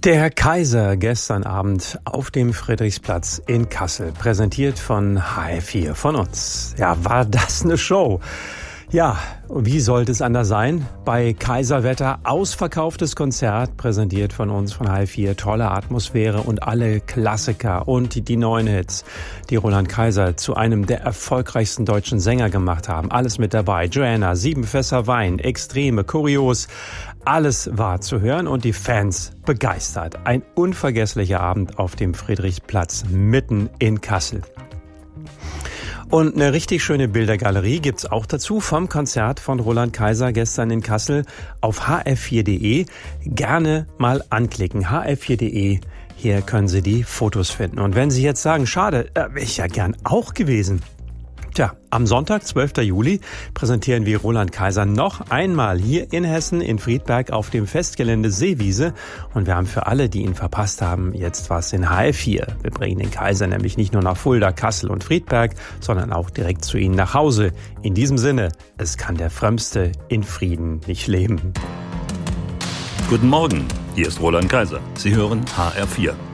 Der Kaiser gestern Abend auf dem Friedrichsplatz in Kassel, präsentiert von HR4, von uns. Ja, war das eine Show? Ja, und wie sollte es anders sein? Bei Kaiserwetter ausverkauftes Konzert, präsentiert von uns, von HR4. Tolle Atmosphäre und alle Klassiker und die neuen Hits, die Roland Kaiser zu einem der erfolgreichsten deutschen Sänger gemacht haben. Alles mit dabei. Joanna, 7 Fässer Wein, Extreme, Kurios. Alles war zu hören und die Fans begeistert. Ein unvergesslicher Abend auf dem Friedrichsplatz mitten in Kassel. Und eine richtig schöne Bildergalerie gibt's auch dazu vom Konzert von Roland Kaiser gestern in Kassel auf hr4.de. Gerne mal anklicken. hr4.de. Hier können Sie die Fotos finden. Und wenn Sie jetzt sagen, schade, wäre ich ja gern auch gewesen. Tja, am Sonntag, 12. Juli, präsentieren wir Roland Kaiser noch einmal hier in Hessen in Friedberg auf dem Festgelände Seewiese. Und wir haben für alle, die ihn verpasst haben, jetzt was in HR4. Wir bringen den Kaiser nämlich nicht nur nach Fulda, Kassel und Friedberg, sondern auch direkt zu Ihnen nach Hause. In diesem Sinne, es kann der Frömmste in Frieden nicht leben. Guten Morgen, hier ist Roland Kaiser. Sie hören HR4.